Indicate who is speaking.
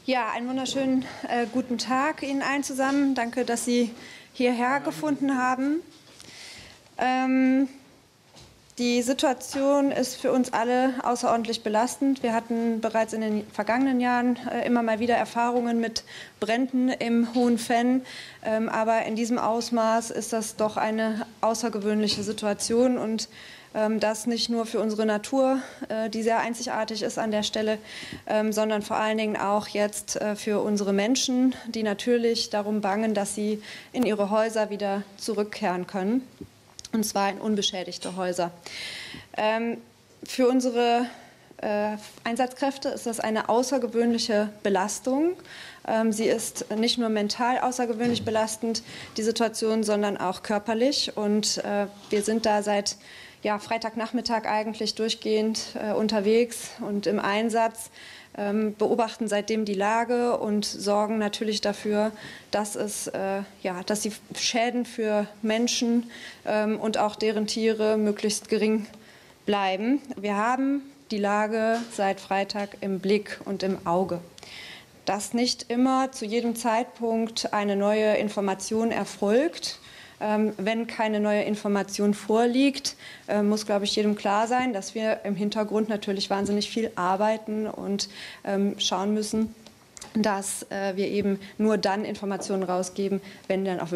Speaker 1: Ja, einen wunderschönen guten Tag Ihnen allen zusammen. Danke, dass Sie hierher gefunden haben. Die Situation ist für uns alle außerordentlich belastend. Wir hatten bereits in den vergangenen Jahren immer mal wieder Erfahrungen mit Bränden im Hohen Venn. Aber in diesem Ausmaß ist das doch eine außergewöhnliche Situation. Und das nicht nur für unsere Natur, die sehr einzigartig ist an der Stelle, sondern vor allen Dingen auch jetzt für unsere Menschen, die natürlich darum bangen, dass sie in ihre Häuser wieder zurückkehren können. Und zwar in unbeschädigte Häuser. Für unsere Einsatzkräfte ist das eine außergewöhnliche Belastung. Sie ist nicht nur mental außergewöhnlich belastend, die Situation, sondern auch körperlich. Und wir sind da seit Freitagnachmittag eigentlich durchgehend unterwegs und im Einsatz, beobachten seitdem die Lage und sorgen natürlich dafür, dass dass die Schäden für Menschen und auch deren Tiere möglichst gering bleiben. Wir haben die Lage seit Freitag im Blick und im Auge. Dass nicht immer zu jedem Zeitpunkt eine neue Information erfolgt. Wenn keine neue Information vorliegt, muss, glaube ich, jedem klar sein, dass wir im Hintergrund natürlich wahnsinnig viel arbeiten und schauen müssen, dass wir eben nur dann Informationen rausgeben, wenn dann auch wirklich